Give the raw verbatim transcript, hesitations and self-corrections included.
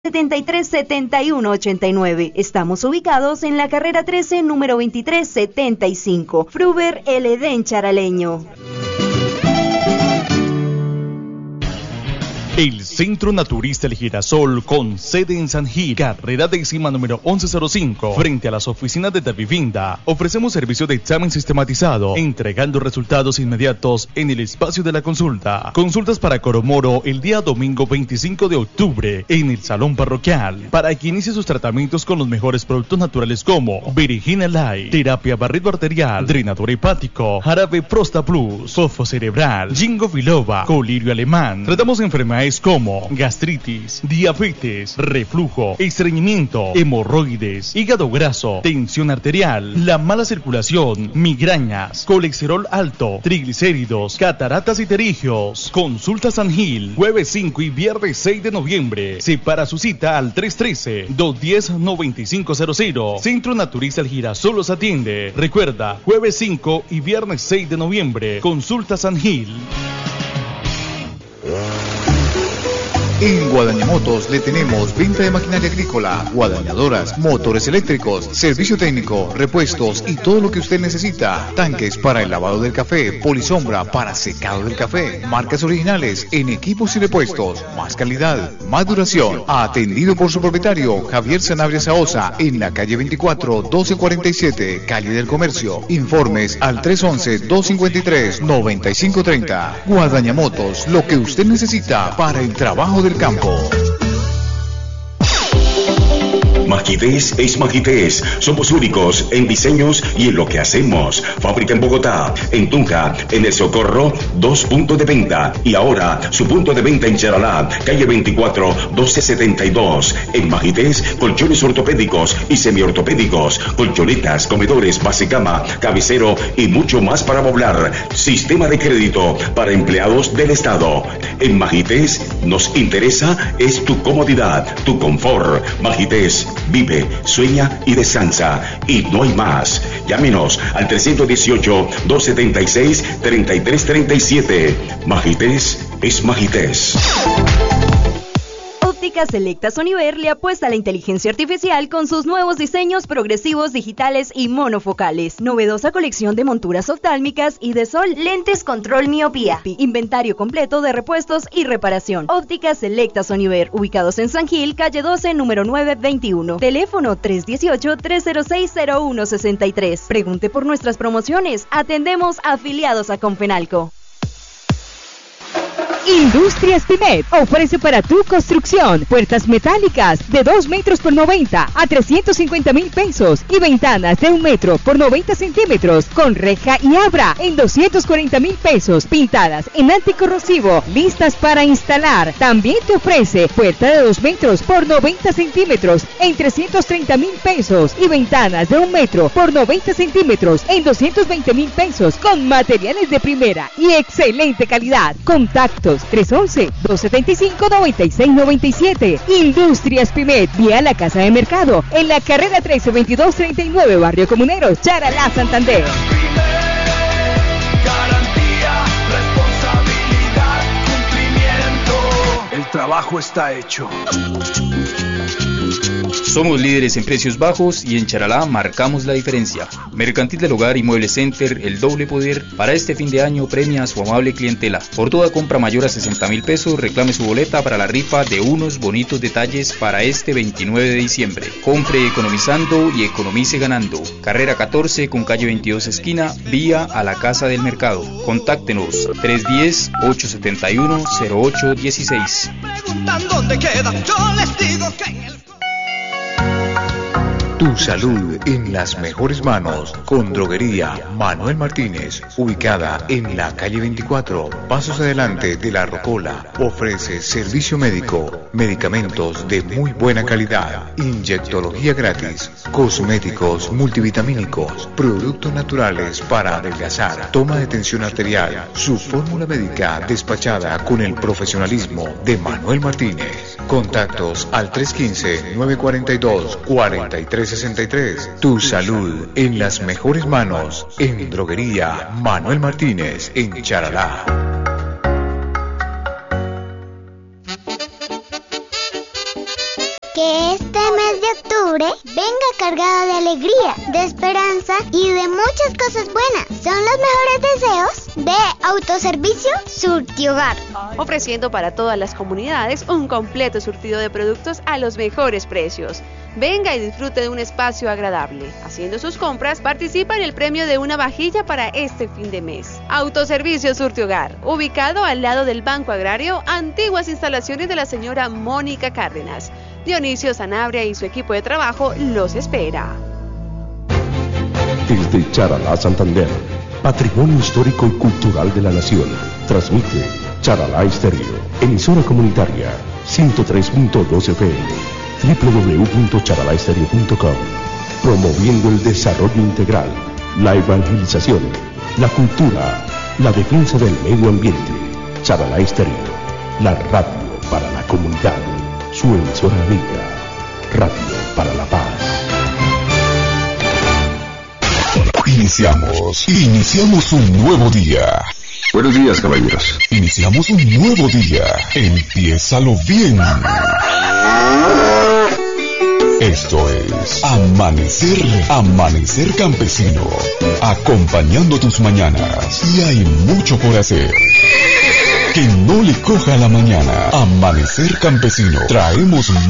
setenta y tres setenta y uno ochenta y nueve. Estamos ubicados en la carrera trece, número veintitrés setenta y cinco. Fruver El Edén Charaleño. El Centro Naturista El Girasol, con sede en San Gil, carrera décima número once cero cinco, frente a las oficinas de Davivinda. Ofrecemos servicio de examen sistematizado, entregando resultados inmediatos en el espacio de la consulta. Consultas para Coromoro el día domingo veinticinco de octubre en el Salón Parroquial, para que inicie sus tratamientos con los mejores productos naturales como Virginia Light, terapia barrido arterial, drenador hepático, jarabe Prosta Plus, fofo cerebral, Ginkgo biloba, colirio alemán. Tratamos enfermedades como gastritis, diabetes, reflujo, estreñimiento, hemorroides, hígado graso, tensión arterial, la mala circulación, migrañas, colesterol alto, triglicéridos, cataratas y pterigios. Consulta San Gil, jueves cinco y viernes seis de noviembre. Separa su cita al tres uno tres, dos uno cero, nueve cinco cero cero. Centro Naturista El Girasol los atiende. Recuerda, jueves cinco y viernes seis de noviembre. Consulta San Gil. En Guadaña Motos le tenemos venta de maquinaria agrícola, guadañadoras, motores eléctricos, servicio técnico, repuestos y todo lo que usted necesita. Tanques para el lavado del café, polisombra para secado del café, marcas originales en equipos y repuestos, más calidad, más duración. Atendido por su propietario, Javier Sanabria Saosa, en la calle veinticuatro, doce cuarenta y siete, calle del Comercio. Informes al tres once, dos cincuenta y tres, noventa y cinco treinta. Guadaña Motos, lo que usted necesita para el trabajo del campo. Magidés es Magidés. Somos únicos en diseños y en lo que hacemos. Fábrica en Bogotá, en Tunja, en El Socorro, dos puntos de venta. Y ahora, su punto de venta en Charalá, calle veinticuatro, doce setenta y dos. En Magidés, colchones ortopédicos y semiortopédicos, colchonetas, comedores, basecama, cabecero y mucho más para poblar. Sistema de crédito para empleados del Estado. En Magidés, nos interesa es tu comodidad, tu confort. Magidés, vive, sueña y descansa. Y no hay más. Llámenos al tres uno ocho, dos siete seis, tres tres tres siete. Magidés es Magidés. Ópticas Selecta Soniver le apuesta a la inteligencia artificial con sus nuevos diseños progresivos, digitales y monofocales. Novedosa colección de monturas oftálmicas y de sol, lentes control miopía. Inventario completo de repuestos y reparación. Ópticas Selecta Soniver, ubicados en San Gil, calle doce, número nueve veintiuno. Teléfono tres uno ocho, tres cero seis, cero uno seis tres. Pregunte por nuestras promociones. Atendemos afiliados a Confenalco. Industrias Pimet ofrece para tu construcción puertas metálicas de dos metros por noventa a trescientos cincuenta mil pesos y ventanas de un metro por noventa centímetros con reja y abra en doscientos cuarenta mil pesos, pintadas en anticorrosivo, listas para instalar. También te ofrece puerta de dos metros por noventa centímetros en trescientos treinta mil pesos y ventanas de un metro por noventa centímetros en doscientos veinte mil pesos con materiales de primera y excelente calidad. Contacto tres once, dos setenta y cinco, noventa y seis noventa y siete. Industrias Pimet, vía la Casa de Mercado, en la carrera trece, veintidós treinta y nueve, Barrio Comunero, Charalá, Santander. Garantía, responsabilidad, cumplimiento. El trabajo está hecho. Somos líderes en precios bajos y en Charalá marcamos la diferencia. Mercantil del Hogar y Mueble Center, el doble poder. Para este fin de año premia a su amable clientela. Por toda compra mayor a sesenta mil pesos, reclame su boleta para la rifa de unos bonitos detalles para este veintinueve de diciembre. Compre economizando y economice ganando. Carrera catorce con calle veintidós esquina, vía a la Casa del Mercado. Contáctenos tres uno cero, ocho siete uno, cero ocho uno seis. ¿Dónde queda? Yo les digo que en el... Tu salud en las mejores manos con Droguería Manuel Martínez, ubicada en la calle veinticuatro, pasos adelante de la Rocola. Ofrece servicio médico, medicamentos de muy buena calidad, inyectología gratis, cosméticos multivitamínicos, productos naturales para adelgazar, toma de tensión arterial, su fórmula médica despachada con el profesionalismo de Manuel Martínez. Contactos al tres uno cinco, nueve cuatro dos, cuatro tres sesenta y tres. Tu salud en las mejores manos en Droguería Manuel Martínez en Charalá. Que este mes de octubre venga cargado de alegría, de esperanza y de muchas cosas buenas. Son los mejores deseos de Autoservicio Surtiogar, ofreciendo para todas las comunidades un completo surtido de productos a los mejores precios. Venga y disfrute de un espacio agradable. Haciendo sus compras, participa en el premio de una vajilla para este fin de mes. Autoservicio Surtiogar, ubicado al lado del Banco Agrario, antiguas instalaciones de la señora Mónica Cárdenas. Dionisio Sanabria y su equipo de trabajo los espera. Desde Charalá, Santander, Patrimonio Histórico y Cultural de la Nación, transmite Charalá Estéreo, emisora comunitaria, ciento tres punto dos F M, doble u doble u doble u punto charalá estéreo punto com, promoviendo el desarrollo integral, la evangelización, la cultura, la defensa del medio ambiente. Charalá Estéreo, la radio para la comunidad, su emisora amiga, Radio para la Paz. Iniciamos, iniciamos un nuevo día. Buenos días, caballeros. Iniciamos un nuevo día. Empiézalo bien. Esto es Amanecer, Amanecer Campesino, acompañando tus mañanas. Y hay mucho por hacer. Que no le coja la mañana. Amanecer Campesino. Traemos